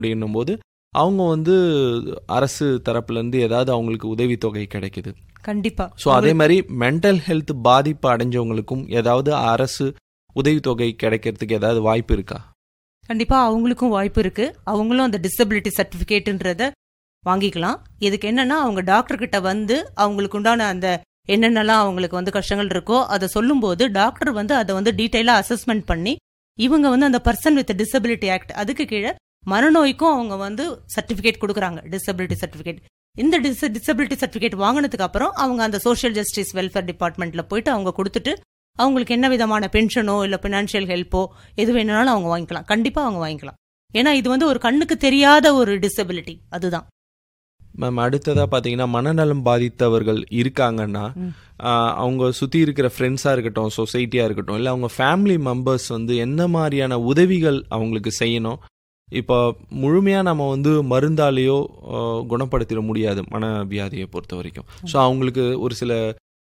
அப்படின்னும் போது அவங்க வந்து அரசு தரப்புலேருந்து ஏதாவது அவங்களுக்கு உதவித்தொகை கிடைக்குது. கண்டிப்பா. ஸோ அதே மாதிரி மென்டல் ஹெல்த் பாதிப்பு அடைஞ்சவங்களுக்கும் ஏதாவது அரசு உதவித்தொகை கிடைக்கிறதுக்கு ஏதாவது வாய்ப்பு இருக்கா? கண்டிப்பா அவங்களுக்கும் வாய்ப்பு இருக்கு. அவங்களும் அந்த டிசபிலிட்டி சர்டிபிகேட்ன்றத வாங்கிக்கலாம். இதுக்கு என்னன்னா அவங்க டாக்டர் கிட்ட வந்து அவங்களுக்கு உண்டான அந்த என்னென்னலாம் அவங்களுக்கு வந்து கஷ்டங்கள் இருக்கோ அதை சொல்லும்போது டாக்டர் வந்து அதை வந்து டீட்டெயிலா அசஸ்மெண்ட் பண்ணி இவங்க வந்து அந்த பர்சன் வித் டிசபிலிட்டி ஆக்ட் அதுக்கு கீழே மனநோய்க்கும் அவங்க வந்து சர்டிபிகேட் கொடுக்குறாங்க, டிசபிலிட்டி சர்டிபிகேட். இந்த டிசபிலிட்டி சர்டிபிகேட் வாங்கினதுக்கு அப்புறம் அவங்க அந்த சோஷியல் ஜஸ்டிஸ் வெல்ஃபேர் டிபார்ட்மெண்ட்ல போயிட்டு அவங்க கொடுத்துட்டு அவங்களுக்கு என்ன விதமான பென்ஷனோ இல்ல பினான்சியல் ஹெல்ப்போ எது வேணும்னாலும் அவங்க வாங்கிக்கலாம். கண்டிப்பா அவங்க வாங்கிக்கலாம். ஏன்னா இது வந்து ஒரு கண்ணுக்கு தெரியாத ஒரு டிசபிலிட்டி. அதுதான் மேம். அடுத்ததாக பார்த்தீங்கன்னா மனநலம் பாதித்தவர்கள் இருக்காங்கன்னா அவங்க சுற்றி இருக்கிற ஃப்ரெண்ட்ஸாக இருக்கட்டும், சொசைட்டியாக இருக்கட்டும், இல்லை அவங்க ஃபேமிலி மெம்பர்ஸ் வந்து என்ன மாதிரியான உதவிகள் அவங்களுக்கு செய்யணும்? இப்போ முழுமையாக நம்ம வந்து மருந்தாலேயோ குணப்படுத்திட முடியாது மனவியாதியை பொறுத்த வரைக்கும். ஸோ அவங்களுக்கு ஒரு சில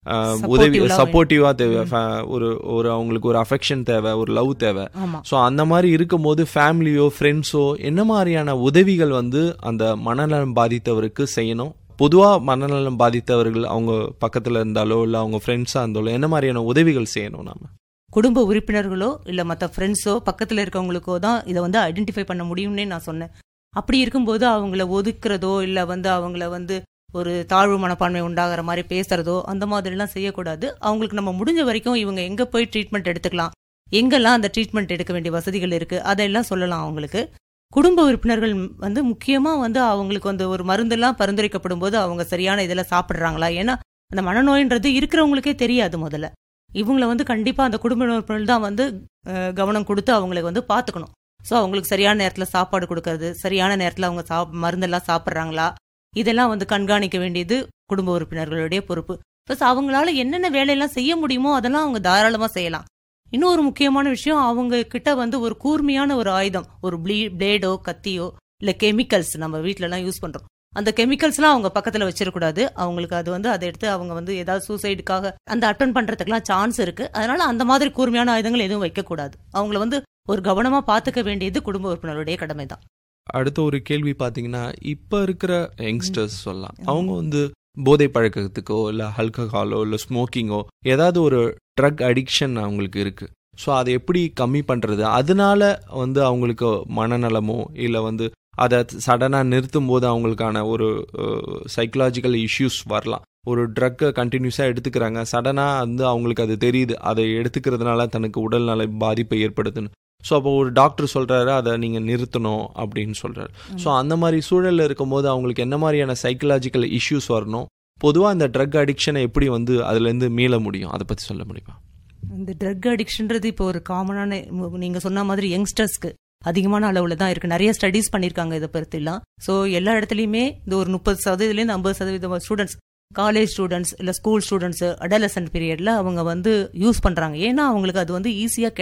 உதவி சப்போர்ட்டிவாக தேவை, ஒரு அவங்களுக்கு ஒரு அஃபெக்ஷன் தேவை, ஒரு லவ் தேவை. ஸோ அந்த மாதிரி இருக்கும்போது ஃபேமிலியோ ஃப்ரெண்ட்ஸோ என்ன மாதிரியான உதவிகள் வந்து அந்த மனநலம் பாதித்தவருக்கு செய்யணும்? பொதுவாக மனநலம் பாதித்தவர்கள் அவங்க பக்கத்தில் இருந்தாலோ இல்லை அவங்க ஃப்ரெண்ட்ஸாக இருந்தாலோ என்ன மாதிரியான உதவிகள் செய்யணும்? நாம குடும்ப உறுப்பினர்களோ இல்லை மற்ற ஃப்ரெண்ட்ஸோ பக்கத்தில் இருக்கவங்களுக்கோ தான் இதை வந்து ஐடென்டிஃபை பண்ண முடியும்னே நான் சொன்னேன். அப்படி இருக்கும்போது அவங்கள ஒதுக்குறதோ இல்லை வந்து அவங்கள வந்து ஒரு தாழ்வு மனப்பான்மை உண்டாகிற மாதிரி பேசுறதோ அந்த மாதிரிலாம் செய்யக்கூடாது. அவங்களுக்கு நம்ம முடிஞ்ச வரைக்கும் இவங்க எங்கே போய் ட்ரீட்மெண்ட் எடுத்துக்கலாம், எங்கெல்லாம் அந்த ட்ரீட்மெண்ட் எடுக்க வேண்டிய வசதிகள் இருக்குது அதெல்லாம் சொல்லலாம் அவங்களுக்கு. குடும்ப உறுப்பினர்கள் வந்து முக்கியமாக வந்து அவங்களுக்கு வந்து ஒரு மருந்தெல்லாம் பரிந்துரைக்கப்படும் போது அவங்க சரியான இதெல்லாம் சாப்பிட்றாங்களா, ஏன்னா அந்த மனநோயின்றது இருக்கிறவங்களுக்கே தெரியாது. முதல்ல இவங்கள வந்து கண்டிப்பாக அந்த குடும்ப உறுப்பினர்கள் தான் வந்து கவனம் கொடுத்து அவங்களுக்கு வந்து பார்த்துக்கணும். ஸோ அவங்களுக்கு சரியான நேரத்தில் சாப்பாடு கொடுக்கறது, சரியான நேரத்தில் அவங்க மருந்தெல்லாம் சாப்பிட்றாங்களா, இதெல்லாம் வந்து கண்காணிக்க வேண்டியது குடும்ப உறுப்பினர்களுடைய பொறுப்பு. ப்ளஸ் அவங்களால என்னென்ன வேலையெல்லாம் செய்ய முடியுமோ அதெல்லாம் அவங்க தாராளமாக செய்யலாம். இன்னொரு முக்கியமான விஷயம், அவங்க கிட்ட வந்து ஒரு கூர்மையான ஒரு ஆயுதம், ஒரு பிளேடோ கத்தியோ இல்லை கெமிக்கல்ஸ் நம்ம வீட்டிலலாம் யூஸ் பண்ணுறோம், அந்த கெமிக்கல்ஸ்லாம் அவங்க பக்கத்தில் வச்சிடக்கூடாது. அவங்களுக்கு அது வந்து அதை எடுத்து அவங்க வந்து ஏதாவது சூசைடுக்காக அந்த அட்டன் பண்ணுறதுக்குலாம் சான்ஸ் இருக்குது. அதனால அந்த மாதிரி கூர்மையான ஆயுதங்கள் எதுவும் வைக்கக்கூடாது. அவங்கள வந்து ஒரு கவனமாக பார்த்துக்க வேண்டியது குடும்ப உறுப்பினருடைய கடமை தான். அடுத்த ஒரு கேள்வி பார்த்தீங்கன்னா, இப்போ இருக்கிற யங்ஸ்டர்ஸ் சொல்லலாம், அவங்க வந்து போதை பழக்கத்துக்கோ இல்லை ஆல்கஹாலோ இல்லை ஸ்மோக்கிங்கோ ஏதாவது ஒரு ட்ரக் அடிக்ஷன் அவங்களுக்கு இருக்குது. ஸோ அதை எப்படி கம்மி பண்ணுறது? அதனால வந்து அவங்களுக்கு மனநலமோ இல்லை வந்து அதை சடனாக நிறுத்தும் போது அவங்களுக்கான ஒரு சைக்கலாஜிக்கல் இஷ்யூஸ் வரலாம். ஒரு ட்ரக்கை கண்டினியூஸாக எடுத்துக்கிறாங்க, சடனாக வந்து அவங்களுக்கு அது தெரியுது, அதை எடுத்துக்கிறதுனால தனக்கு உடல்நல பாதிப்பை ஏற்படுத்துன்னு. ஸோ அப்போ ஒரு டாக்டர் சொல்கிறாரு அதை நீங்கள் நிறுத்தணும் அப்படின்னு சொல்கிறாரு. ஸோ அந்த மாதிரி சூழலில் இருக்கும்போது அவங்களுக்கு என்ன மாதிரியான சைக்கலாஜிக்கல் இஷ்யூஸ் வரணும்? பொதுவாக இந்த ட்ரக் அடிக்ஷனை எப்படி வந்து அதுலேருந்து மீள முடியும், அதை பற்றி சொல்ல முடியுமா? இந்த ட்ரக் அடிக்ஷன்றது இப்போ ஒரு காமனான, நீங்கள் சொன்ன மாதிரி யங்ஸ்டர்ஸ்க்கு அதிகமான அளவில் தான் இருக்குது. நிறைய ஸ்டடீஸ் பண்ணியிருக்காங்க இதை பற்றிலாம். ஸோ எல்லா இடத்துலையுமே இந்த ஒரு 30% 50% ஸ்டூடெண்ட்ஸ், காலேஜ் ஸ்டூடெண்ட்ஸ் இல்லை ஸ்கூல் ஸ்டூடெண்ட்ஸு அடலசன்ட் பீரியடில் அவங்க வந்து யூஸ் பண்ணுறாங்க. ஏன்னா அவங்களுக்கு அது வந்து ஈஸியாக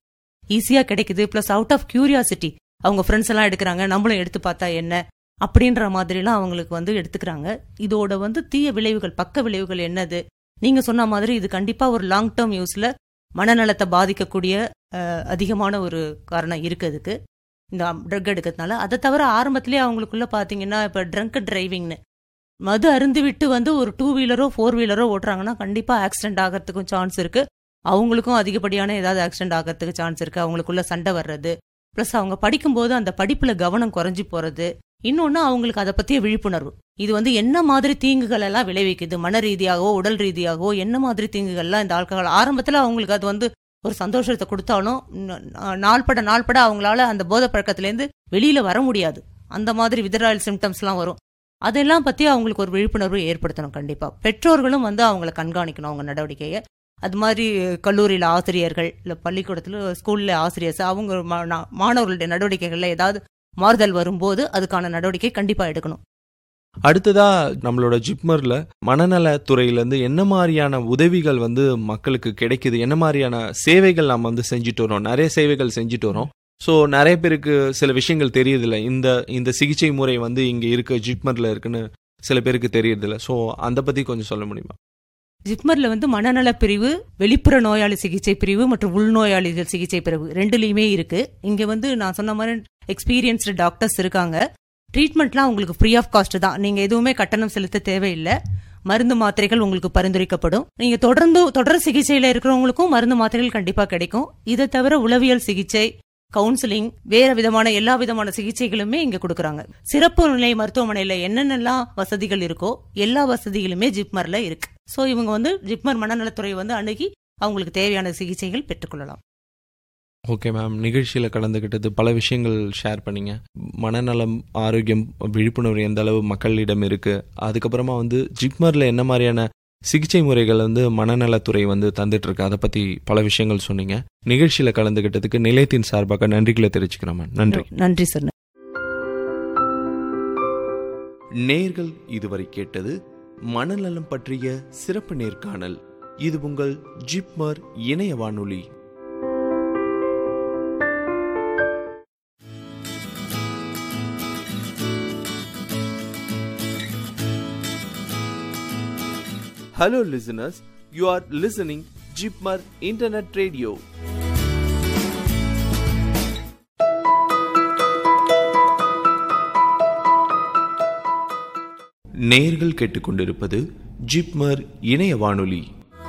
கிடைக்குது. ப்ளஸ் அவுட் ஆஃப் கியூரியாசிட்டி அவங்க ஃப்ரெண்ட்ஸ் எல்லாம் எடுக்கிறாங்க, நம்மளும் எடுத்து பார்த்தா என்ன அப்படின்ற மாதிரிலாம் அவங்களுக்கு வந்து எடுத்துக்கிறாங்க. இதோட வந்து தீய விளைவுகள், பக்க விளைவுகள் என்னது? நீங்கள் சொன்ன மாதிரி இது கண்டிப்பாக ஒரு லாங் டேர்ம் யூஸில் மனநலத்தை பாதிக்கக்கூடிய அதிகமான ஒரு காரணம் இருக்குதுக்கு இந்த ட்ரக் எடுக்கிறதுனால. அதை தவிர ஆரம்பத்திலே அவங்களுக்குள்ள பார்த்தீங்கன்னா இப்போ ட்ரங்க் டிரைவிங்னு மது அருந்து விட்டு வந்து ஒரு 2 வீலரோ 4 வீலரோ ஓட்டுறாங்கன்னா கண்டிப்பாக ஆக்சிடென்ட் ஆகிறதுக்கும் சான்ஸ் இருக்குது. அவங்களுக்கும் அதிகப்படியான ஏதாவது ஆக்சிடென்ட் ஆகிறதுக்கு சான்ஸ் இருக்குது. அவங்களுக்குள்ள சண்டை வர்றது, ப்ளஸ் அவங்க படிக்கும்போது அந்த படிப்பில் கவனம் குறைஞ்சி போகிறது. இன்னொன்று அவங்களுக்கு அதை பற்றிய விழிப்புணர்வு, இது வந்து என்ன மாதிரி தீங்குகள் எல்லாம் விளைவிக்குது, மன ரீதியாகவோ உடல் ரீதியாகவோ என்ன மாதிரி தீங்குகள்லாம் இந்த ஆல்கஹால். ஆரம்பத்தில் அவங்களுக்கு அது வந்து ஒரு சந்தோஷத்தை கொடுத்தாலும் நாள்பட அவங்களால அந்த போதை பழக்கத்துலேருந்து வெளியில் வர முடியாது. அந்த மாதிரி விதராயல் சிம்டம்ஸ்லாம் வரும். அதெல்லாம் பற்றி அவங்களுக்கு ஒரு விழிப்புணர்வு ஏற்படுத்தணும். கண்டிப்பாக பெற்றோர்களும் வந்து அவங்கள கண்காணிக்கணும் அவங்க நடவடிக்கையை. அது மாதிரி கல்லூரியில் ஆசிரியர்கள் இல்லை பள்ளிக்கூடத்தில் ஸ்கூலில் ஆசிரியர்ஸ் அவங்க மாணவர்களுடைய நடவடிக்கைகளில் ஏதாவது மாறுதல் வரும்போது அதுக்கான நடவடிக்கை கண்டிப்பாக எடுக்கணும். அடுத்ததா நம்மளோட ஜிப்மர்ல மனநலத்துறையிலேருந்து என்ன மாதிரியான உதவிகள் வந்து மக்களுக்கு கிடைக்குது, என்ன மாதிரியான சேவைகள் நம்ம வந்து செஞ்சுட்டு வரோம்? நிறைய சேவைகள் செஞ்சுட்டு வரோம். ஸோ நிறைய பேருக்கு சில விஷயங்கள் தெரியறதில்ல. இந்த சிகிச்சை முறை வந்து இங்கே இருக்கு, ஜிப்மர்ல இருக்குன்னு சில பேருக்கு தெரியறதில்ல. ஸோ அதை பற்றி கொஞ்சம் சொல்ல முடியுமா? ஜிப்மர்ல வந்து மனநல பிரிவு, வெளிப்புற நோயாளி சிகிச்சை பிரிவு மற்றும் உள்நோயாளிகள் சிகிச்சை பிரிவு ரெண்டுலயுமே இருக்கு. இங்க வந்து நான் சொன்ன மாதிரி எக்ஸ்பீரியன்ஸ்டு டாக்டர்ஸ் இருக்காங்க. ட்ரீட்மெண்ட்லாம் உங்களுக்கு ஃப்ரீ ஆஃப் காஸ்ட் தான். நீங்க எதுவுமே கட்டணம் செலுத்த தேவையில்லை. மருந்து மாத்திரைகள் உங்களுக்கு பரிந்துரைக்கப்படும். நீங்க தொடர் சிகிச்சையில இருக்கிறவங்களுக்கும் மருந்து மாத்திரைகள் கண்டிப்பா கிடைக்கும். இதை தவிர உளவியல் சிகிச்சை, கவுன்சிலிங், வேற விதமான எல்லா விதமான சிகிச்சைகளுமே இங்க கொடுக்கறாங்க. சிறப்பு நிலை மருத்துவமனையில என்னென்னலாம் வசதிகள் இருக்கோ எல்லா வசதிகளுமே ஜிப்மர்ல இருக்கு. சோ இவங்க வந்து ஜிப்மர் மனநலத்துறை வந்து அணுகி அவங்களுக்கு தேவையான சிகிச்சைகள் பெற்றுக்கொள்ளலாம். ஓகே மேம், நிகழ்ச்சியில் கலந்துக்கிட்டது பல விஷயங்கள் ஷேர் பண்ணீங்க. மனநலம், ஆரோக்கியம், விழிப்புணர்வு எந்த அளவு மக்களிடம் இருக்கு, அதுக்கப்புறமா வந்து ஜிப்மரில் என்ன மாதிரியான சிகிச்சை முறைகள் வந்து மனநலத்துறை வந்து தந்துட்டு இருக்கு, அதை பற்றி பல விஷயங்கள் சொன்னீங்க. நிகழ்ச்சியில் கலந்துக்கிட்டதுக்கு நிலையத்தின் சார்பாக நன்றிகளை தெரிவிச்சுக்கிறோம் மேம். நன்றி. நன்றி சார். நேர்கள் இதுவரை கேட்டது மனநலம் பற்றிய சிறப்பு நேர்காணல். இது உங்கள் ஜிப்மர் இணைய வானொலி. Hello listeners, you are listening Jipmar Internet Radio. நேயர்கள் கேட்டுக்கொண்டிருப்பது ஜிப்மர் இணைய வானொலி.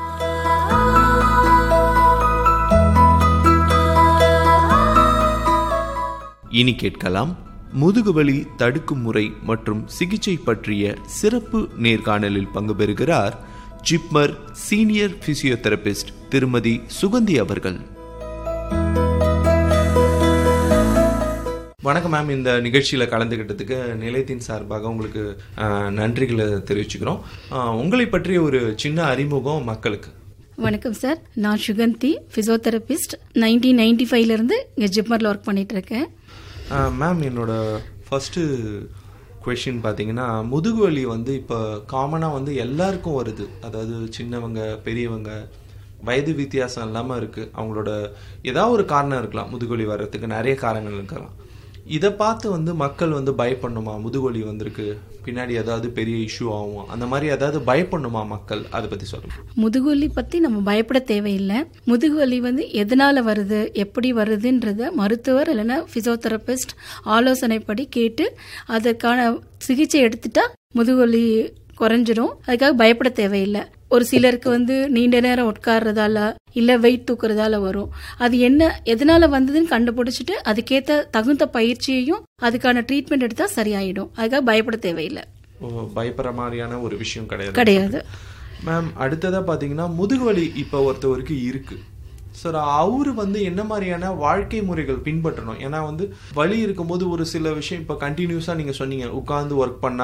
இனி கேட்கலாம் முதுகுவலி தடுக்கும் முறை மற்றும் சிகிச்சை பற்றிய சிறப்பு நேர்காணலில் பங்கு பெறுகிறார் ஜிப்மர் சீனியர் பிசியோதெரபிஸ்ட் திருமதி சுகந்தி அவர்கள். வணக்கம் மேம். இந்த நிகழ்ச்சியில் கலந்துக்கிட்டதுக்கு நிலையத்தின் சார்பாக உங்களுக்கு நன்றிகளை தெரிவிச்சுக்கிறோம். உங்களை பற்றிய ஒரு சின்ன அறிமுகம் மக்களுக்கு. வணக்கம் சார், நான் சுகந்தி, பிசியோதெரபிஸ்ட். 1995 இருந்து இங்கே ஜிப்மரில் ஒர்க் பண்ணிட்டு இருக்கேன். மேம், என்னோட ஃபர்ஸ்ட்டு கொஷின் பார்த்தீங்கன்னா, முதுகுவலி வந்து இப்போ காமனாக வந்து எல்லாருக்கும் வருது. அதாவது சின்னவங்க, பெரியவங்க, வயது வித்தியாசம் இல்லாமல் இருக்குது. அவங்களோட ஏதாவது ஒரு காரணம் இருக்கலாம், முதுகுவலி வர்றதுக்கு நிறைய காரணங்கள் இருக்கலாம். இதை பார்த்து வந்து மக்கள் வந்து பயப்படணுமா, முதுகுவலி வந்திருக்கு பின்னாடி ஏதாவது பெரிய இஷ்யூ ஆகும், அந்த மாதிரி ஏதாவது பயப்படணுமா மக்கள், அதை பற்றி சொல்லுங்க. முதுகுவலி பற்றி நம்ம பயப்பட தேவையில்லை. முதுகுவலி வந்து எதனால வருது, எப்படி வருதுன்றத மருத்துவர் இல்லைன்னா பிசியோதெரபிஸ்ட் ஆலோசனைப்படி கேட்டு அதற்கான சிகிச்சை எடுத்துட்டா முதுகுவலி குறைஞ்சிரும். அதுக்காக பயப்பட தேவையில்லை. ஒரு சிலருக்கு வந்து நீண்ட நேரம் உட்கார்றதால இல்ல வெயிட் தூக்குறதால வரும். அது என்ன எதனால வந்ததுன்னு கண்டுபிடிச்சிட்டு அதுக்கேற்ற தகுந்த பயிற்சியையும் அதுக்கான ட்ரீட்மெண்ட் எடுத்தா சரியாயிடும். அதுக்காக பயப்பட தேவையில்லை. பயப்படுற மாதிரியான ஒரு விஷயம் கிடையாது மேம். அடுத்ததா பாத்தீங்கன்னா, முதுகுவலி இப்ப ஒருத்தவருக்கு இருக்கு சார், அவரு வந்து என்ன மாதிரியான வாழ்க்கை முறைகள் பின்பற்றணும்? ஏன்னா வந்து வலி இருக்கும்போது ஒரு சில விஷயம் இப்போ கண்டினியூஸா நீங்க சொன்னீங்க, உட்கார்ந்து ஒர்க் பண்ணா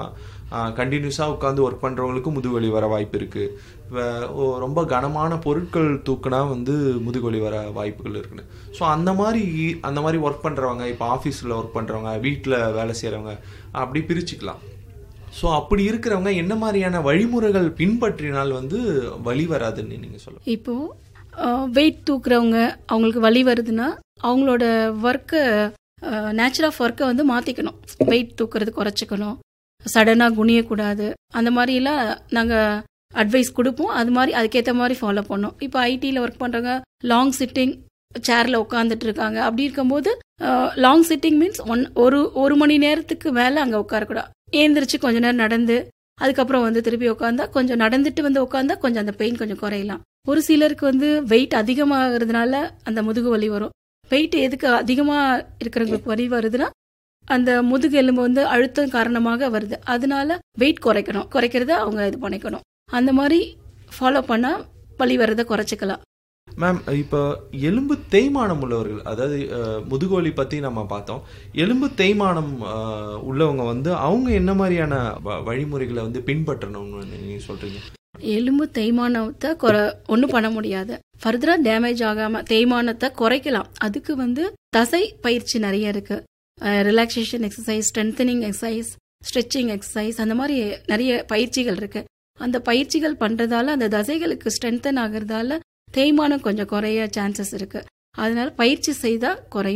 கண்டினியூஸாக உட்காந்து ஒர்க் பண்ணுறவங்களுக்கு முதுகுவலி வர வாய்ப்பு இருக்குது. ரொம்ப கனமான பொருட்கள் தூக்குனா வந்து முதுகுவலி வர வாய்ப்புகள் இருக்குன்னு. ஸோ அந்த மாதிரி ஒர்க் பண்ணுறவங்க, இப்போ ஆஃபீஸில் ஒர்க் பண்ணுறவங்க, வீட்டில் வேலை செய்கிறவங்க, அப்படி பிரிச்சுக்கலாம். ஸோ அப்படி இருக்கிறவங்க என்ன மாதிரியான வழிமுறைகள் பின்பற்றினால் வந்து வலி வராதுன்னு நீங்கள் சொல்லுங்கள். இப்போது வெயிட் தூக்குறவங்க அவங்களுக்கு வலி வருதுன்னா அவங்களோட ஒர்க்கை, நேச்சர் ஆஃப் ஒர்க்கை வந்து மாற்றிக்கணும். வெயிட் தூக்குறது குறைச்சிக்கணும், சடனாக குனியக்கூடாது. அந்த மாதிரிலாம் நாங்கள் அட்வைஸ் கொடுப்போம். அது மாதிரி அதுக்கேற்ற மாதிரி ஃபாலோ பண்ணோம். இப்போ ஐடியில் ஒர்க் பண்ணுறவங்க லாங் சிட்டிங் சேரில் உட்காந்துட்டு இருக்காங்க. அப்படி இருக்கும்போது லாங் சிட்டிங் மீன்ஸ் ஒரு மணி நேரத்துக்கு மேலே அங்கே உட்காரக்கூடாது. ஏந்திரிச்சு கொஞ்ச நேரம் நடந்து அதுக்கப்புறம் வந்து திருப்பி உட்காந்தா, கொஞ்சம் நடந்துட்டு வந்து உட்காந்தா கொஞ்சம் அந்த பெயின் கொஞ்சம் குறையலாம். ஒரு சிலருக்கு வந்து வெயிட் அதிகமாகிறதுனால அந்த முதுகு வலி வரும். வெயிட் எதுக்கு அதிகமாக இருக்கிறவங்களுக்கு வலி வருதுன்னா அந்த முதுகு எலும்பு வந்து அழுத்தம் காரணமாக வருது. அதனால வெயிட் குறைக்கிறத அவங்க இது பண்ணிக்கணும். அந்த மாதிரி ஃபாலோ பண்ணா வலி வரதை குறைச்சிக்கலாம். மேம், இப்போ எலும்பு தேய்மானம் உள்ளவர்கள், அதாவது முதுகுவலி பற்றி நம்ம பார்த்தோம். எலும்பு தேய்மானம் உள்ளவங்க வந்து அவங்க என்ன மாதிரியான வழிமுறைகளை வந்து பின்பற்றணும்னு நீங்கள் சொல்கிறீங்க? எலும்பு தேய்மானத்தை ஒன்றும் பண்ண முடியாது. ஃபர்தரா டேமேஜ் ஆகாம தேய்மானத்தை குறைக்கலாம். அதுக்கு வந்து தசை பயிற்சி நிறைய இருக்கு. Relaxation exercise, strengthening exercise, stretching exercise, அந்த மாதிரி நிறைய பயிற்சிகள் இருக்கு. அந்த பயிற்சிகள் பண்றதால அந்த தசைகளுக்கு ஸ்ட்ரென்தன் ஆகிறதால தேய்மானம் கொஞ்சம் குறைய சான்சஸ் இருக்கு. அதனால பயிற்சி செய்தா குறையும்.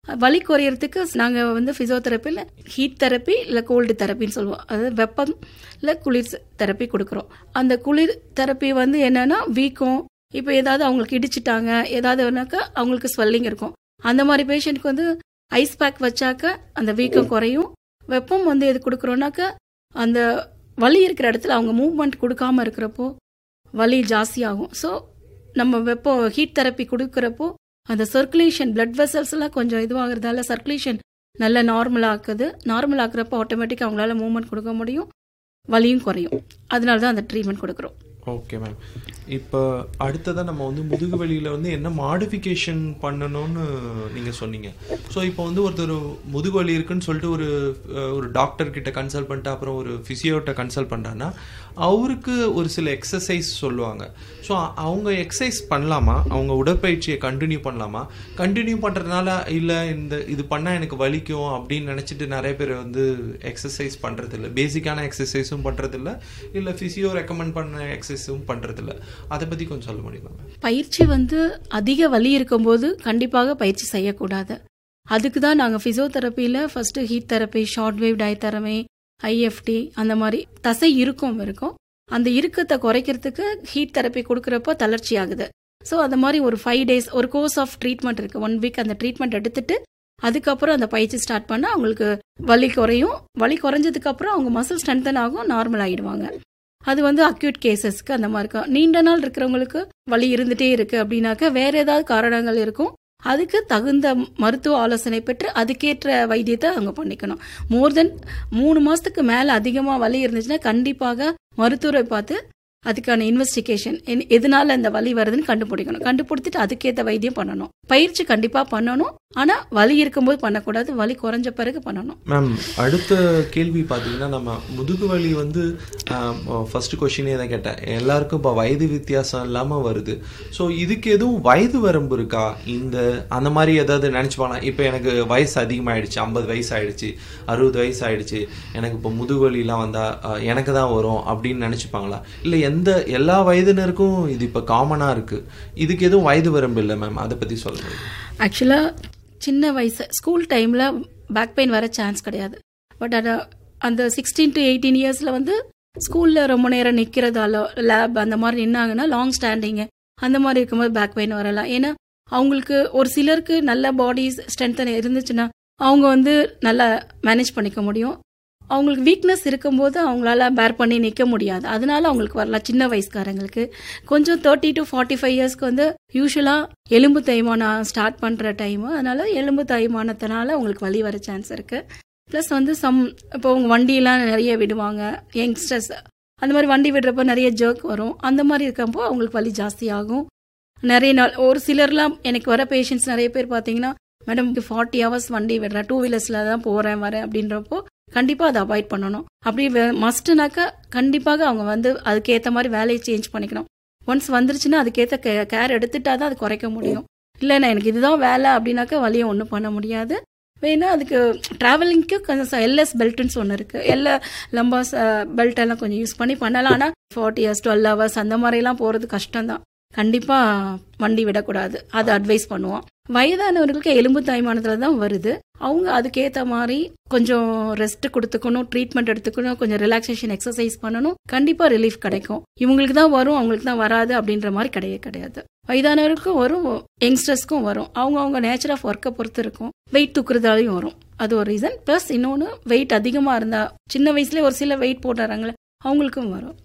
வலி குறையறதுக்கு நாங்க வந்து பிசியோதெரப்பில ஹீட் தெரப்பி இல்ல கோல்டு தெரப்பின்னு சொல்லுவோம். அதாவது வெப்பம் இல்ல குளிர் தெரப்பி கொடுக்கறோம். அந்த குளிர் தெரப்பி வந்து என்னன்னா வீக்கம், இப்போ ஏதாவது அவங்களுக்கு இடிச்சிட்டாங்க ஏதாவதுனாக்கா அவங்களுக்கு ஸ்வெல்லிங் இருக்கும். அந்த மாதிரி பேஷண்ட்க்கு வந்து ஐஸ் பேக் வச்சாக்க அந்த வீக்கம் குறையும். வெப்பம் வந்து எது கொடுக்குறோம்னாக்கா அந்த வலி இருக்கிற இடத்துல அவங்க மூவ்மெண்ட் கொடுக்காம இருக்கிறப்போ வலி ஜாஸ்தியாகும். ஸோ நம்ம வெப்பம் ஹீட் தெரப்பி கொடுக்குறப்போ அந்த சர்க்குலேஷன் பிளட் வெசல்ஸ் எல்லாம் கொஞ்சம் இதுவாகிறதால சர்க்குலேஷன் நல்லா நார்மல் ஆக்குறப்போ ஆட்டோமேட்டிக்காக அவங்களால மூவ்மெண்ட் கொடுக்க முடியும், வலியும் குறையும். அதனால தான் அந்த ட்ரீட்மெண்ட் கொடுக்குறோம். Okay ma'am. இப்போ அடுத்ததாக நம்ம வந்து முதுகு வலியில் வந்து என்ன மாடிஃபிகேஷன் பண்ணணும்னு நீங்கள் சொன்னீங்க. ஸோ இப்போ வந்து ஒருத்தர் முதுகு வலி இருக்குன்னு சொல்லிட்டு ஒரு டாக்டர் கிட்ட கன்சல்ட் பண்ணிட்டு அப்புறம் ஒரு ஃபிசியோட்ட கன்சல்ட் பண்ணுறான்னா அவருக்கு ஒரு சில எக்ஸசைஸ் சொல்லுவாங்க. ஸோ அவங்க எக்ஸசைஸ் பண்ணலாமா, அவங்க உடற்பயிற்சியை கண்டினியூ பண்ணலாமா? கண்டினியூ பண்ணுறதுனால இல்லை இது பண்ணால் எனக்கு வலிக்கும் அப்படின்னு நினச்சிட்டு நிறைய பேர் வந்து எக்ஸசைஸ் பண்ணுறதில்ல, பேசிக்கான எக்ஸசைஸும் பண்ணுறதில்ல, இல்லை ஃபிசியோ ரெக்கமெண்ட் பண்ண எக்ஸசைஸும் பண்ணுறதில்ல. அதை பற்றி கொஞ்சம் சொல்ல முடியுமா? பயிற்சி வந்து அதிக வலி இருக்கும்போது கண்டிப்பாக பயிற்சி செய்யக்கூடாது. அதுக்கு தான் நாங்கள் ஃபிசியோதெரப்பியில் first heat therapy, short wave டயதெரமி, IFT அந்த மாதிரி தசை இருக்கும் அந்த இறுக்கத்தை குறைக்கிறதுக்கு ஹீட் தெரப்பி கொடுக்குறப்போ தளர்ச்சி ஆகுது. ஸோ அந்த மாதிரி ஒரு 5 days ஒரு கோர்ஸ் ஆஃப் ட்ரீட்மெண்ட் இருக்கு. 1 week அந்த ட்ரீட்மெண்ட் எடுத்துட்டு அதுக்கப்புறம் அந்த பயிற்சி ஸ்டார்ட் பண்ணா அவங்களுக்கு வலி குறையும். வலி குறைஞ்சதுக்கு அப்புறம் அவங்க மசில் ஸ்ட்ரென்தன் ஆகும், நார்மல் ஆயிடுவாங்க. அது வந்து அக்யூட் கேசஸ்க்கு அந்த மாதிரி இருக்கும். நீண்ட நாள் இருக்கிறவங்களுக்கு வலி இருந்துட்டே இருக்கு அப்படின்னாக்க வேற ஏதாவது காரணங்கள் இருக்கும். அதுக்கு தகுந்த மருத்துவ ஆலோசனை பெற்று அதுக்கேற்ற வைத்தியத்தை அவங்க பண்ணிக்கணும். மோர் தென் 3 மாசத்துக்கு மேல அதிகமா வலி இருந்துச்சுன்னா கண்டிப்பாக மருத்துவரை பார்த்து அதுக்கான இன்வெஸ்டிகேஷன் எதனால இந்த வலி வருதுன்னு கண்டுபிடிச்சிட்டு அதுக்கேற்ற வைத்தியம் பண்ணணும். பயிற்சி கண்டிப்பா பண்ணணும். ஆனா வலி இருக்கும்போது பண்ணக்கூடாது, வலி குறைஞ்ச பிறகு பண்ணணும். மேம், அடுத்த கேள்வி பார்த்தீங்கன்னா நம்ம முதுகு வலி வந்து ஃபர்ஸ்ட் கொஸ்டினே தான் கேட்டேன். எல்லாருக்கும் இப்போ வயது வித்தியாசம் இல்லாமல் வருது. ஸோ இதுக்கு எதுவும் வயது வரம்பு இருக்கா? அந்த மாதிரி ஏதாவது நினச்சிப்பாங்க, இப்போ எனக்கு வயசு அதிகமாகிடுச்சு, 50 வயசு ஆயிடுச்சு, 60 வயசு ஆயிடுச்சு, எனக்கு இப்போ முதுகு வலிலாம் வந்தால் எனக்கு தான் வரும் அப்படின்னு நினச்சிப்பாங்களா? இல்லை எல்லா வயதினருக்கும் இது இப்போ காமனாக இருக்குது, இதுக்கு எதுவும் வயது வரம்பு இல்லை மேம், அதை பற்றி சொல்லுங்கள். ஆக்சுவலாக சின்ன வயசு ஸ்கூல் டைமில் பேக் பெயின் வர சான்ஸ் கிடையாது. பட் அந்த 16 to 18 இயர்ஸில் வந்து ஸ்கூலில் ரொம்ப நேரம் நிற்கிறதால லேப் அந்த மாதிரி நின்னாங்கன்னா லாங் ஸ்டாண்டிங்கு அந்த மாதிரி இருக்கும்போது பேக் பெயின் வரலாம். ஏன்னா அவங்களுக்கு ஒரு சிலருக்கு நல்ல பாடி ஸ்ட்ரென்த் இருந்துச்சுன்னா அவங்க வந்து நல்லா மேனேஜ் பண்ணிக்க முடியும். அவங்களுக்கு வீக்னஸ் இருக்கும்போது அவங்களால பேர் பண்ணி நிற்க முடியாது, அதனால அவங்களுக்கு வரலாம். சின்ன வயசுக்காரங்களுக்கு கொஞ்சம் 30 to 45 இயர்ஸ்க்கு வந்து யூஸ்வலாக எலும்பு தேய்மானம் ஸ்டார்ட் பண்ணுற டைமு, அதனால எலும்பு தேய்மானத்தினால அவங்களுக்கு வலி வர சான்ஸ் இருக்கு. ப்ளஸ் வந்து இப்போ அவங்க வண்டியெல்லாம் நிறைய விடுவாங்க, யங்ஸ்டர்ஸ் அந்த மாதிரி வண்டி விடுறப்ப நிறைய ஜர்க் வரும். அந்த மாதிரி இருக்கப்போ அவங்களுக்கு வலி ஜாஸ்தி ஆகும். நிறைய நாள் ஒரு சிலர்லாம் எனக்கு வர பேஷண்ட்ஸ் நிறைய பேர் பார்த்தீங்கன்னா, மேடம் 40 hours வண்டி விடுறேன், 2 wheelers தான் வரேன் அப்படின்றப்போ கண்டிப்பாக அதை அவாய்ட் பண்ணணும். அப்படி மஸ்ட்னாக்கா கண்டிப்பாக அவங்க வந்து அதுக்கேற்ற மாதிரி வேலையை சேஞ்ச் பண்ணிக்கணும். ஒன்ஸ் வந்துருச்சுன்னா அதுக்கேற்ற கேர் எடுத்துட்டா தான் அது குறைக்க முடியும். இல்லைண்ணா எனக்கு இதுதான் வேலை அப்படின்னாக்கா வலியை ஒன்றும் பண்ண முடியாது. வேணா அதுக்கு ட்ராவலிங்க்கு கொஞ்சம் எல்எஸ் பெல்ட்னு ஒன்று இருக்குது, லம்பாஸ் பெல்ட் எல்லாம் கொஞ்சம் யூஸ் பண்ணி பண்ணலாம். ஆனால் 40 hours 12 hours அந்த மாதிரிலாம் போகிறது கஷ்டம்தான். கண்டிப்பாக வண்டி விடக்கூடாது, அதை அட்வைஸ் பண்ணுவோம். வயதானவர்களுக்கு எலும்பு தேய்மானத்துல தான் வருது. அவங்க அதுக்கேற்ற மாதிரி கொஞ்சம் ரெஸ்ட் கொடுத்துக்கணும், ட்ரீட்மெண்ட் எடுத்துக்கணும், கொஞ்சம் ரிலாக்ஸேஷன் எக்ஸசைஸ் பண்ணணும். கண்டிப்பா ரிலீஃப் கிடைக்கும். இவங்களுக்கு தான் வரும் அவங்களுக்கு தான் வராது அப்படின்ற மாதிரி கிடையாது. வயதானவருக்கும் வரும், யங்ஸ்டர்ஸ்க்கும் வரும். அவங்க நேச்சர் ஆஃப் ஒர்க்கை பொறுத்து இருக்கும். வெயிட் தூக்குறதாலையும் வரும், அது ஒரு ரீசன். பிளஸ் இன்னொன்று வெயிட் அதிகமாக இருந்தா சின்ன வயசுலேயே ஒரு சில வெயிட் போட்டுறாங்களே அவங்களுக்கும் வரும்.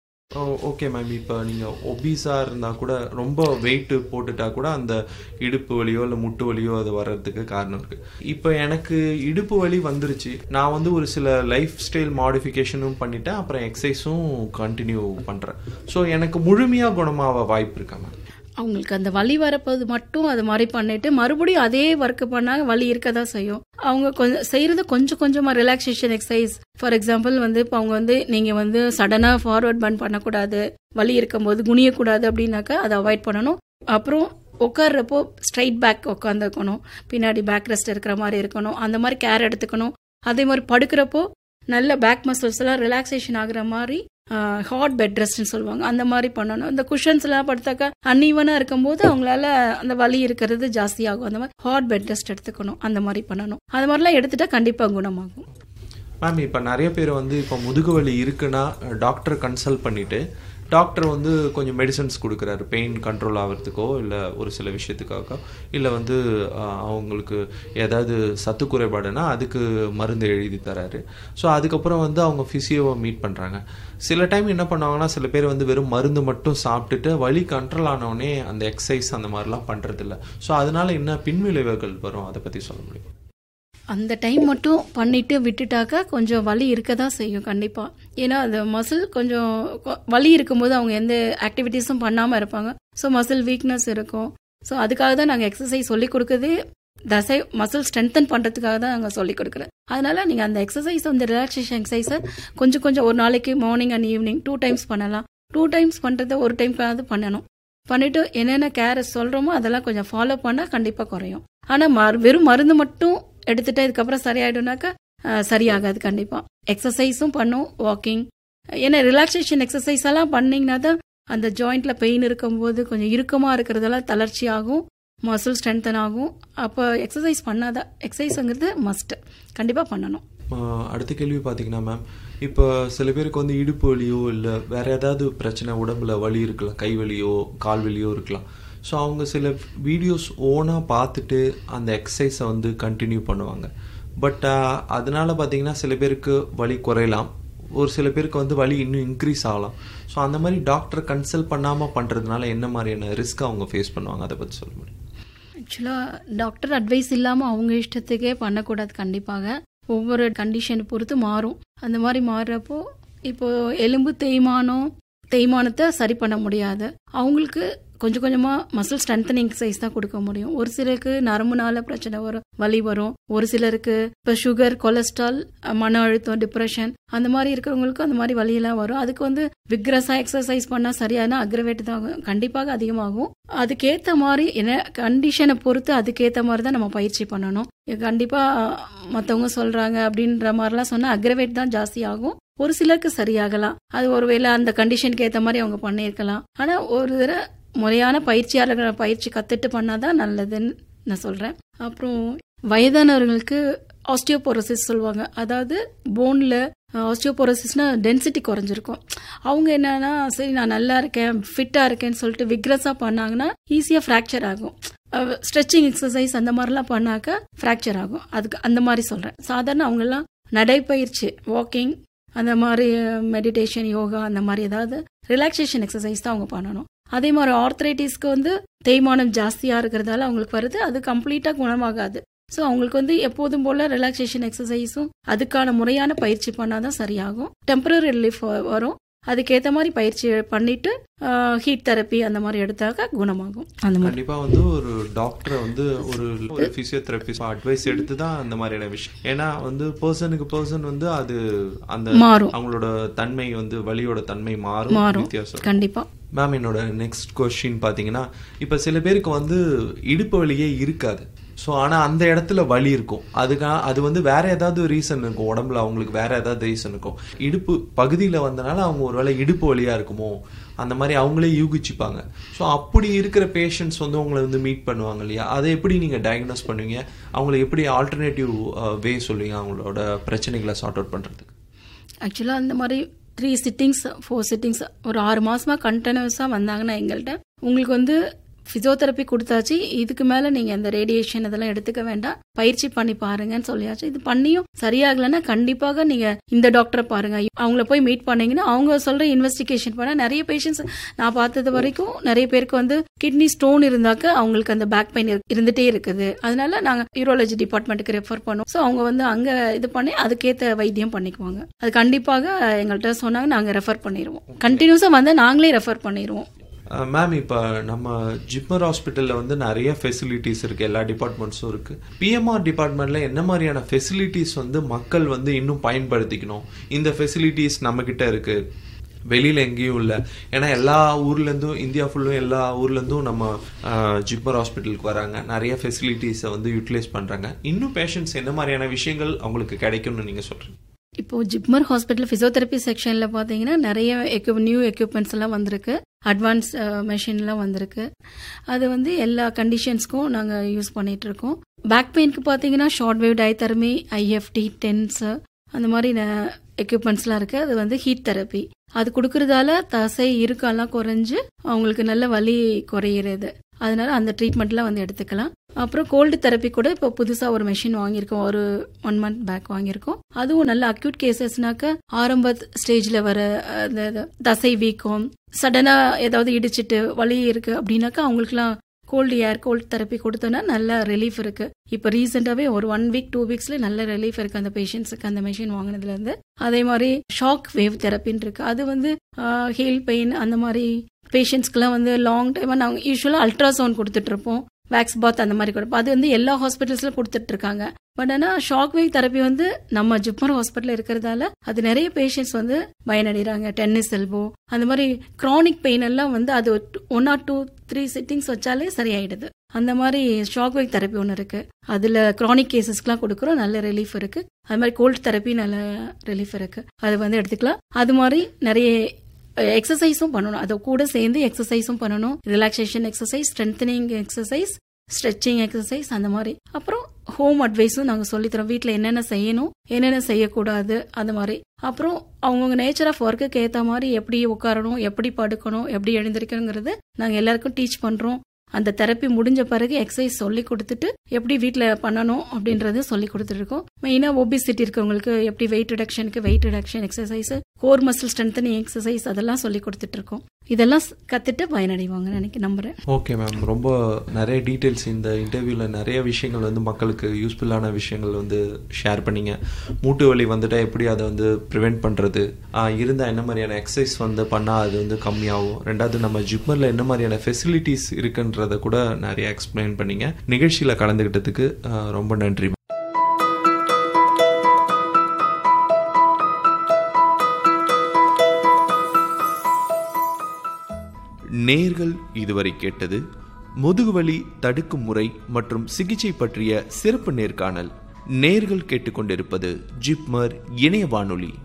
ஓகே மேம், இப்போ நீங்கள் ஒபீஸாக இருந்தால் கூட ரொம்ப வெயிட்டு போட்டுட்டா கூட அந்த இடுப்பு வலியோ இல்லை முட்டு வலியோ அது வர்றதுக்கு காரணம் இருக்குது. இப்போ எனக்கு இடுப்பு வலி வந்துருச்சு, நான் வந்து ஒரு சில லைஃப் ஸ்டைல் மாடிஃபிகேஷனும் பண்ணிட்டேன், அப்புறம் எக்ஸசைஸும் கண்டினியூ பண்ணுறேன். ஸோ எனக்கு முழுமையாக குணமாக வாய்ப்பு இருக்கா மேம்? அவங்களுக்கு அந்த வலி வரப்போது மட்டும் அது மாதிரி பண்ணிட்டு மறுபடியும் அதே ஒர்க் பண்ணாங்க வலி இருக்கதான் செய்யும். அவங்க கொஞ்சம் செய்யறது கொஞ்சம் கொஞ்சமா ரிலாக்ஸேஷன் எக்ஸசைஸ். ஃபார் எக்ஸாம்பிள் வந்து இப்போ அவங்க வந்து நீங்க வந்து சடனா ஃபார்வர்ட் பர்ன் பண்ணக்கூடாது, வலி இருக்கும்போது குனியக்கூடாது அப்படின்னாக்கா அதை அவாய்ட் பண்ணணும். அப்புறம் உட்கார்றப்போ ஸ்ட்ரைட் பேக் உட்காந்துக்கணும், பின்னாடி பேக் ரெஸ்ட் இருக்கிற மாதிரி இருக்கணும், அந்த மாதிரி கேர் எடுத்துக்கணும். அதே மாதிரி படுக்கிறப்போ நல்ல பேக் மசில்ஸ் எல்லாம் ரிலாக்ஸேஷன் ஆகுற மாதிரி ஹாட் பெட் ரெஸ்ட்னு சொல்லுவாங்க, அந்த மாதிரி பண்ணணும். இந்த குஷன்ஸ்லாம் படுத்தாக்கா அன்ஈவனாக இருக்கும்போது அவங்களால அந்த வலி இருக்கிறது ஜாஸ்தியாகும். அந்த மாதிரி ஹாட் பெட் ரெஸ்ட் எடுத்துக்கணும், அந்த மாதிரி பண்ணணும். அது மாதிரிலாம் எடுத்துட்டா கண்டிப்பாக குணமாகும். மேம் இப்போ நிறைய பேர் வந்து இப்போ முதுகு வலி இருக்குன்னா டாக்டரை கன்சல்ட் பண்ணிட்டு டாக்டர் வந்து கொஞ்சம் மெடிசன்ஸ் கொடுக்குறாரு பெயின் கண்ட்ரோல் ஆகிறதுக்கோ இல்லை ஒரு சில விஷயத்துக்காக, இல்லை வந்து அவங்களுக்கு ஏதாவது சத்து குறைபாடுனா அதுக்கு மருந்து எழுதி தராரு. ஸோ அதுக்கப்புறம் வந்து அவங்க ஃபிசியோவை மீட் பண்ணுறாங்க. சில டைம் என்ன பண்ணுவாங்கன்னா சில பேர் வந்து வெறும் மருந்து மட்டும் சாப்பிட்டுட்டு வலி கண்ட்ரோல் ஆனவுடனே அந்த எக்ஸசைஸ் அந்த மாதிரிலாம் பண்ணுறதில்ல. ஸோ அதனால என்ன பின்விளைவுகள் வரும், அதை பற்றி சொல்ல முடியும்? அந்த டைம் மட்டும் பண்ணிட்டு விட்டுட்டாக்கா கொஞ்சம் வலி இருக்க தான் செய்யும் கண்டிப்பாக. ஏன்னா அந்த மசில் கொஞ்சம் வலி இருக்கும்போது அவங்க எந்த ஆக்டிவிட்டீஸும் பண்ணாமல் இருப்பாங்க. ஸோ மசில் வீக்னஸ் இருக்கும். ஸோ அதுக்காக தான் நாங்கள் எக்ஸசைஸ் சொல்லிக் கொடுக்குறதே தசை மசில் ஸ்ட்ரென்தன் பண்ணுறதுக்காக தான் நாங்கள் சொல்லிக் கொடுக்குறேன். அதனால நீங்கள் அந்த எக்ஸசைஸ் அந்த ரிலாக்ஸேஷன் எக்ஸசைஸை கொஞ்சம் ஒரு நாளைக்கு மார்னிங் அண்ட் ஈவினிங் 2 times பண்ணலாம். 2 times பண்ணுறத ஒரு டைம்க்காவது பண்ணணும். பண்ணிவிட்டு என்னென்ன கேர் சொல்கிறோமோ அதெல்லாம் கொஞ்சம் ஃபாலோ பண்ணால் கண்டிப்பாக குறையும். ஆனால் வெறும் மருந்து மட்டும் எடுத்துட்டு இதுக்கப்புறம் சரியாயிடும்னாக்கா சரியாகாது. கண்டிப்பாக எக்ஸசைஸும் பண்ணும், வாக்கிங். ஏன்னா ரிலாக்ஸேஷன் எக்ஸசைஸ் எல்லாம் பண்ணிங்கன்னா தான் அந்த ஜாயிண்ட்ல பெயின் இருக்கும்போது கொஞ்சம் இறுக்கமாக இருக்கிறதெல்லாம் தளர்ச்சி ஆகும், மசில் ஸ்ட்ரென்தன் ஆகும். அப்போ எக்ஸசைஸ் பண்ணாதான், எக்ஸசைஸுங்கிறது மஸ்ட், கண்டிப்பாக பண்ணணும். அடுத்த கேள்வி பார்த்தீங்கன்னா மேம், இப்போ சில பேருக்கு வந்து இடுப்பு வலியோ இல்லை வேற ஏதாவது பிரச்சனை உடம்புல வலி இருக்கலாம், கை வலியோ கால் வலியோ இருக்கலாம். ஸோ அவங்க சில வீடியோஸ் ஓனாக பார்த்துட்டு அந்த எக்ஸசைஸை வந்து கண்டினியூ பண்ணுவாங்க. பட் அதனால பார்த்தீங்கன்னா சில பேருக்கு வலி குறையலாம், ஒரு சில பேருக்கு வந்து வலி இன்னும் இன்க்ரீஸ் ஆகலாம். ஸோ அந்த மாதிரி டாக்டரை கன்சல்ட் பண்ணாமல் பண்ணுறதுனால என்ன மாதிரியான ரிஸ்க் அவங்க ஃபேஸ் பண்ணுவாங்க, அதை பற்றி சொல்ல முடியும்? ஆக்சுவலாக டாக்டர் அட்வைஸ் இல்லாமல் அவங்க இஷ்டத்துக்கே பண்ணக்கூடாது. கண்டிப்பாக ஒவ்வொரு கண்டிஷனை பொறுத்து மாறும். அந்த மாதிரி மாறுறப்போ இப்போ எலும்பு தேய்மானத்தை சரி பண்ண முடியாது. அவங்களுக்கு கொஞ்சம் கொஞ்சமாக மசில் ஸ்ட்ரென்தனிங் எக்ஸசைஸ் தான் கொடுக்க முடியும். ஒரு சிலருக்கு நரம்புனால பிரச்சனை வரும், வலி வரும். ஒரு சிலருக்கு இப்போ சுகர், கொலஸ்ட்ரால், மன அழுத்தம், டிப்ரெஷன் அந்த மாதிரி இருக்கிறவங்களுக்கு அந்த மாதிரி வலியெல்லாம் வரும். அதுக்கு வந்து விக்ரஸாக எக்ஸசைஸ் பண்ணால் சரியான அக்ரவேட் தான் கண்டிப்பாக அதிகமாகும். அதுக்கேற்ற மாதிரி என்ன கண்டிஷனை பொறுத்து அதுக்கேற்ற மாதிரி தான் நம்ம பயிற்சி பண்ணணும். கண்டிப்பாக மற்றவங்க சொல்கிறாங்க அப்படின்ற மாதிரிலாம் சொன்னால் அக்ரவேட் தான் ஜாஸ்தி ஆகும். ஒரு சிலருக்கு சரியாகலாம், அது ஒருவேளை அந்த கண்டிஷனுக்கு ஏற்ற மாதிரி அவங்க பண்ணியிருக்கலாம். ஆனால் ஒரு தடவை முறையான பயிற்சியாளர்களை பயிற்சி கற்றுட்டு பண்ணாதான் நல்லதுன்னு நான் சொல்கிறேன். அப்புறம் வயதானவர்களுக்கு ஆஸ்டியோபோரோசிஸ் சொல்லுவாங்க. அதாவது போனில் ஆஸ்டியோபோரோசிஸ்னா டென்சிட்டி குறைஞ்சிருக்கும். அவங்க என்னன்னா சரி நான் நல்லா இருக்கேன் ஃபிட்டாக இருக்கேன்னு சொல்லிட்டு விக்ரஸாக பண்ணாங்கன்னா ஈஸியாக ஃப்ராக்சர் ஆகும். ஸ்ட்ரெச்சிங் எக்ஸசைஸ் அந்த மாதிரிலாம் பண்ணாக்க ஃப்ராக்சர் ஆகும். அதுக்கு அந்த மாதிரி சொல்கிறேன். சாதாரண அவங்கெல்லாம் நடைப்பயிற்சி, வாக்கிங், அந்த மாதிரி மெடிடேஷன், யோகா அந்த மாதிரி ஏதாவது ரிலாக்ஸேஷன் எக்ஸசைஸ் தான் அவங்க பண்ணணும். அதே மாதிரி ஆர்த்ரைட்டிஸ்க்கு வந்து தேய்மானம் ஜாஸ்தியாக இருக்கிறதால அவங்களுக்கு வருது, அது கம்ப்ளீட்டாக குணமாகாது. ஸோ அவங்களுக்கு வந்து எப்போதும் போல ரிலாக்ஸேஷன் எக்ஸசைஸும் அதுக்கான முறையான பயிற்சி பண்ணாதான் சரியாகும். டெம்பரரி ரிலீஃப் வரும். அதுக்கேற்ற மாதிரி பயிற்சி பண்ணிட்டு ஹீட் தெரப்பி அந்த மாதிரி எடுத்தாக்க குணமாகும். அந்த மாதிரி கண்டிப்பாக வந்து ஒரு டாக்டரை வந்து ஒரு ஃபிசியோதெரபிஸ்ட் அட்வைஸ் எடுத்து தான் அந்த மாதிரியான விஷயம். ஏன்னா வந்து பர்சனுக்கு பர்சன் வந்து அது அந்த மாறும், அவங்களோட தன்மை வந்து வலியோட தன்மை மாறும் வித்தியாசம். கண்டிப்பா. மேம் என்னோட நெக்ஸ்ட் கொஸ்டின் பார்த்தீங்கன்னா, இப்போ சில பேருக்கு வந்து இடுப்பு வலியே இருக்காது. ஸோ ஆனால் அந்த இடத்துல வலி இருக்கும். அது வந்து வேற ஏதாவது ரீசன் இருக்கும், உடம்புல அவங்களுக்கு வேற ஏதாவது ரீசன் இருக்கும். இடுப்பு பகுதியில் வந்தனால அவங்க ஒருவேளை இடுப்பு வலியா இருக்குமோ அந்த மாதிரி அவங்களே யூகிச்சுப்பாங்க. ஸோ அப்படி இருக்கிற பேஷண்ட்ஸ் வந்து உங்களை வந்து மீட் பண்ணுவாங்க இல்லையா, அதை எப்படி நீங்கள் டயக்னோஸ் பண்ணுவீங்க? அவங்களை எப்படி ஆல்டர்னேட்டிவ் வே சொல்லுவீங்க அவங்களோட பிரச்சனைகளை சார்ட் அவுட் பண்ணுறதுக்கு? ஆக்சுவலாக அந்த மாதிரி 3 sittings 4 sittings ஒரு 6 மாசமா கண்டினியூஸாக வந்தாங்கன்னா எங்கள்கிட்ட உங்களுக்கு வந்து ஃபிசியோதெரப்பி கொடுத்தாச்சு, இதுக்கு மேலே நீங்கள் அந்த ரேடியேஷன் இதெல்லாம் எடுத்துக்க வேண்டாம், பயிற்சி பண்ணி பாருங்கன்னு சொல்லியாச்சு. இது பண்ணியும் சரியாகலைன்னா கண்டிப்பாக நீங்கள் இந்த டாக்டரை பாருங்க, அவங்கள போய் மீட் பண்ணீங்கன்னா அவங்க சொல்கிற இன்வெஸ்டிகேஷன் பண்ண நிறைய பேஷண்ட்ஸ் நான் பார்த்தது வரைக்கும் நிறைய பேருக்கு வந்து கிட்னி ஸ்டோன் இருந்தாக்க அவங்களுக்கு அந்த பேக் பெயின் இருந்துகிட்டே இருக்குது. அதனால நாங்கள் யூரோலஜி டிபார்ட்மெண்ட்டுக்கு ரெஃபர் பண்ணுவோம். ஸோ அவங்க வந்து அங்கே இது பண்ணி அதுக்கேற்ற வைத்தியம் பண்ணிக்குவாங்க. அது கண்டிப்பாக எங்கள்கிட்ட சொன்னாங்க, நாங்கள் ரெஃபர் பண்ணிடுவோம். கண்டினியூஸாக வந்து நாங்களே ரெஃபர் பண்ணிடுவோம். மேம் இப்போ நம்ம ஜிப்மர் ஹாஸ்பிட்டலில் வந்து நிறைய ஃபெசிலிட்டிஸ் இருக்குது, எல்லா டிபார்ட்மெண்ட்ஸும் இருக்குது. பிஎம்ஆர் டிபார்ட்மெண்ட்டில் என்ன மாதிரியான ஃபெசிலிட்டிஸ் வந்து மக்கள் வந்து இன்னும் பயன்படுத்திக்கணும்? இந்த ஃபெசிலிட்டிஸ் நம்மக்கிட்ட இருக்குது, வெளியில் எங்கேயும் இல்லை. ஏன்னா எல்லா ஊர்லேருந்தும், இந்தியா ஃபுல்லும் எல்லா ஊர்லேருந்தும் நம்ம ஜிப்மர் ஹாஸ்பிட்டலுக்கு வராங்க, நிறைய ஃபெசிலிட்டிஸை வந்து யூட்டிலைஸ் பண்ணுறாங்க. இன்னும் பேஷண்ட்ஸ் என்ன மாதிரியான விஷயங்கள் அவங்களுக்கு கிடைக்கும்னு நீங்கள் சொல்கிறீங்க? இப்போ ஜிப்மர் ஹாஸ்பிட்டல் பிசியோதெரப்பி செக்ஷன்ல பாத்தீங்கன்னா நிறைய நியூ எக்யூப்மெண்ட்ஸ் எல்லாம் வந்திருக்கு, அட்வான்ஸ் மெஷின்லாம் வந்திருக்கு. அது வந்து எல்லா கண்டிஷன்ஸ்க்கும் நாங்கள் யூஸ் பண்ணிட்டு இருக்கோம். பேக் பெயினுக்கு பார்த்தீங்கன்னா ஷார்ட் வேவ் டயதெரமி, ஐஎஃப்டி, டென்ஸ் அந்த மாதிரி எக்யூப்மெண்ட்ஸ்லாம் இருக்கு. அது வந்து ஹீட் தெரப்பி. அது கொடுக்கறதால தசை இறுக்கம்லாம் குறைஞ்சு அவங்களுக்கு நல்ல வலி குறையிறது. அதனால அந்த ட்ரீட்மெண்ட்லாம் வந்து எடுத்துக்கலாம். அப்புறம் கோல்டு தெரப்பி கூட இப்போ புதுசா ஒரு மெஷின் வாங்கியிருக்கோம், ஒரு 1 month பேக் வாங்கியிருக்கோம். அதுவும் நல்ல அக்யூட் கேசஸ்னாக்க ஆரம்ப ஸ்டேஜ்ல வர அந்த தசை வீக்கம், சடனா ஏதாவது இடிச்சிட்டு வலி இருக்கு அப்படின்னாக்கா அவங்களுக்குலாம் கோல்டு தெரப்பி கொடுத்தோன்னா நல்ல ரிலீஃப் இருக்கு. இப்போ ரீசெண்டாவே ஒரு 1 week 2 weeksல நல்ல ரிலீஃப் இருக்கு அந்த பேஷண்ட்ஸுக்கு அந்த மெஷின் வாங்கினதுல இருந்து. அதே மாதிரி ஷாக் வேவ் தெரப்பின்னு இருக்கு. அது வந்து ஹீல் பெயின் அந்த மாதிரி பேஷண்ட்ஸ்க்குலாம் வந்து லாங் டைமா நாங்கள் யூஸ்வலா அல்ட்ராசவுண்ட் கொடுத்துட்டு இருப்போம், வேக்ஸ் பாத் அந்த மாதிரி கொடுப்போம். அது வந்து எல்லா ஹாஸ்பிட்டல்ஸ்ல கொடுத்துட்டு இருக்காங்க. பட் ஆனால் ஷாக் வேவ் தெரப்பி வந்து நம்ம ஜிப்மர் ஹாஸ்பிட்டல் இருக்கிறதால அது நிறைய பேஷண்ட்ஸ் வந்து பயனடைகிறாங்க. டென்னிஸ் எல்போ அந்த மாதிரி கிரானிக் பெயின் எல்லாம் வந்து அது 1 or 2 3 சிட்டிங்ஸ் வச்சாலே சரியாயிடுது. அந்த மாதிரி ஷாக் வேவ் தெரப்பி ஒன்று இருக்கு. அதுல கிரானிக் கேசஸ்க்குலாம் கொடுக்குறோம், நல்ல ரிலீஃப் இருக்கு. அது மாதிரி கோல்டு தெரப்பி நல்ல ரிலீஃப் இருக்கு, அது வந்து எடுத்துக்கலாம். அது மாதிரி நிறைய எக்ஸசைஸும் பண்ணணும், அதை கூட சேர்ந்து எக்ஸசைஸும் பண்ணணும். Relaxation exercise, strengthening exercise, stretching exercise அந்த மாதிரி. அப்புறம் ஹோம் அட்வைஸும் நாங்கள் சொல்லித்தரோம், வீட்டில் என்னென்ன செய்யணும் என்னென்ன செய்யக்கூடாது அந்த மாதிரி. அப்புறம் அவங்கவுங்க நேச்சர் ஆஃப் ஒர்க்குக்கு ஏற்ற மாதிரி எப்படி உட்காரணும், எப்படி படுக்கணும், எப்படி எழுந்திருக்கணுங்கிறது நாங்கள் எல்லாருக்கும் டீச் பண்ணுறோம். அந்த தெரப்பி முடிஞ்ச பிறகு எக்ஸசைஸ் சொல்லி கொடுத்துட்டு எப்படி வீட்டில் பண்ணணும் அப்படின்றது சொல்லி கொடுத்துட்டு இருக்கோம். மெயினாக ஒபிசிட்டி இருக்கவங்களுக்கு எப்படி wait reduction exercise, core muscle strengthening exercise அதெல்லாம் சொல்லி கொடுத்துட்டு இருக்கோம். இதெல்லாம் கத்துட்டு பயனடைவாங்க நம்புறேன். ஓகே மேம், ரொம்ப நிறைய டீட்டெயில்ஸ் இந்த இன்டர்வியூல நிறைய விஷயங்கள் வந்து மக்களுக்கு யூஸ்ஃபுல்லான விஷயங்கள் வந்து ஷேர் பண்ணீங்க. மூட்டு வலி வந்துட்டா எப்படி அதை வந்து ப்ரிவென்ட் பண்றது, இருந்தால் என்ன மாதிரியான எக்ஸசைஸ் வந்து பண்ணால் அது வந்து கம்மியாகும், ரெண்டாவது நம்ம ஜிப்மர்ல என்ன மாதிரியான ஃபெசிலிட்டிஸ் இருக்குன்றத கூட நிறைய எக்ஸ்பிளைன் பண்ணீங்க. நிகழ்ச்சியில கலந்துகிட்டதுக்கு ரொம்ப நன்றி. நேர்கள் இதுவரை கேட்டது முதுகுவலி தடுக்கும் முறை மற்றும் சிகிச்சை பற்றிய சிறப்பு நேர்காணல். நேர்கள் கேட்டுக்கொண்டிருப்பது ஜிப்மர் இணைய வானொலி.